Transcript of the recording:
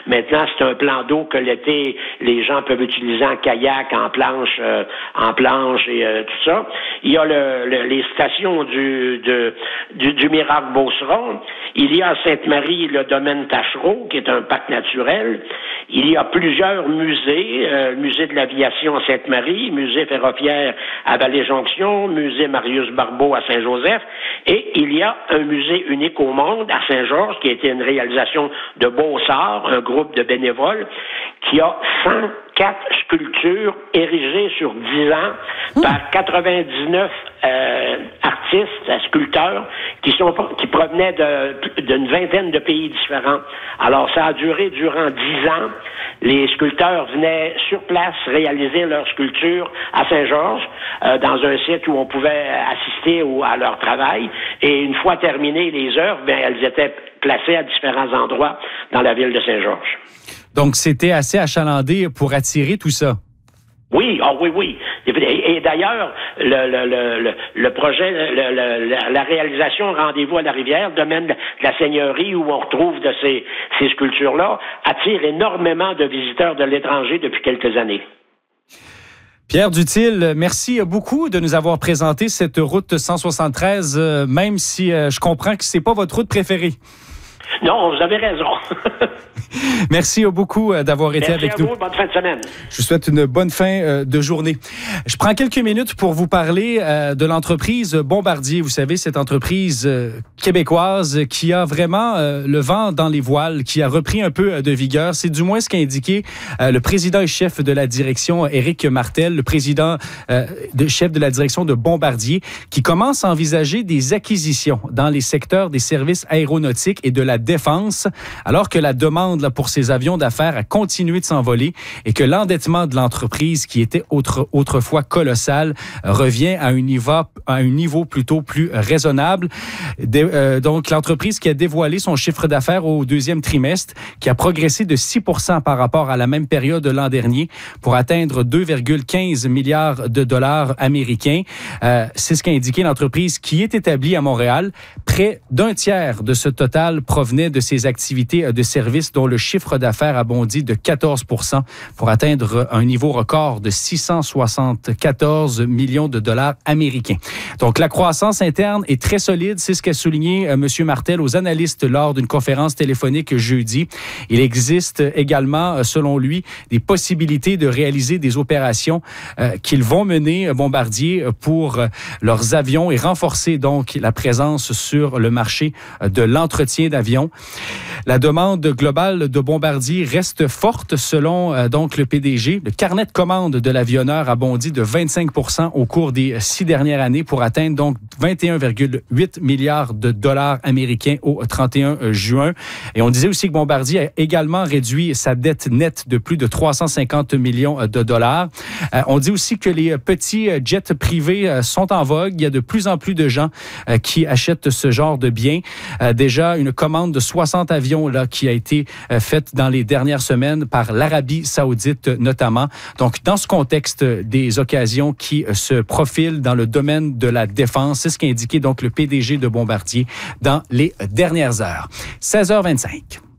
Maintenant, c'est un plan d'eau que l'été, les gens peuvent utiliser en kayak, en planche et tout ça. Il y a les stations du Miracle-Beauceron. Il y a à Sainte-Marie le domaine Tachereau, qui est un parc naturel. Il y a plusieurs musées, musée de l'aviation à Sainte-Marie, musée ferroviaire à Vallée-Jonction, musée Marius-Barbeau à Saint-Joseph, et il y a un musée unique au monde à Saint-Georges, qui a été une réalisation de Beaussart, un groupe de bénévoles, qui a 104 sculptures érigées sur 10 ans par 99 artistes, sculpteurs, qui provenaient d'une vingtaine de pays différents. Alors, ça a duré durant 10 ans. Les sculpteurs venaient sur place réaliser leurs sculptures à Saint-Georges, dans un site où on pouvait assister à leur travail. Et une fois terminées les œuvres, elles étaient placées à différents endroits dans la ville de Saint-Georges. Donc, c'était assez achalandé pour attirer tout ça. Oui, oui. Et d'ailleurs, le projet, la réalisation Rendez-vous à la rivière, domaine de la Seigneurie où on retrouve de ces sculptures-là, attire énormément de visiteurs de l'étranger depuis quelques années. Pierre Duthil, merci beaucoup de nous avoir présenté cette route 173, même si je comprends que c'est pas votre route préférée. Non, vous avez raison. Merci beaucoup d'avoir été avec nous. Merci à vous, bonne fin de semaine. Je vous souhaite une bonne fin de journée. Je prends quelques minutes pour vous parler de l'entreprise Bombardier. Vous savez, cette entreprise québécoise qui a vraiment le vent dans les voiles, qui a repris un peu de vigueur. C'est du moins ce qu'a indiqué le président et chef de la direction, Éric Martel, le président chef de la direction de Bombardier, qui commence à envisager des acquisitions dans les secteurs des services aéronautiques et de la défense, alors que la demande pour ces avions d'affaires a continué de s'envoler et que l'endettement de l'entreprise, qui était autrefois colossal, revient à un niveau plutôt plus raisonnable. Donc, l'entreprise qui a dévoilé son chiffre d'affaires au deuxième trimestre, qui a progressé de 6% par rapport à la même période de l'an dernier pour atteindre 2,15 milliards de dollars américains. C'est ce qu'a indiqué l'entreprise qui est établie à Montréal. Près d'un tiers de ce total provenait de ses activités de services dont le chiffre d'affaires a bondi de 14% pour atteindre un niveau record de 674 millions de dollars américains. Donc, la croissance interne est très solide. C'est ce qu'a souligné M. Martel aux analystes lors d'une conférence téléphonique jeudi. Il existe également, selon lui, des possibilités de réaliser des opérations qu'ils vont mener, Bombardier, pour leurs avions et renforcer donc la présence sur le marché de l'entretien d'avions. La demande globale de Bombardier reste forte selon donc le PDG. Le carnet de commandes de l'avionneur a bondi de 25% au cours des 6 dernières années pour atteindre donc 21,8 milliards de dollars américains au 31 juin. Et on disait aussi que Bombardier a également réduit sa dette nette de plus de 350 millions de dollars. On dit aussi que les petits jets privés sont en vogue. Il y a de plus en plus de gens qui achètent ce genre de biens. Déjà, une commande de 60 avions là, qui a été faite dans les dernières semaines par l'Arabie Saoudite notamment. Donc, dans ce contexte des occasions qui se profilent dans le domaine de la défense, c'est ce qu'a indiqué donc le PDG de Bombardier dans les dernières heures. 16h25.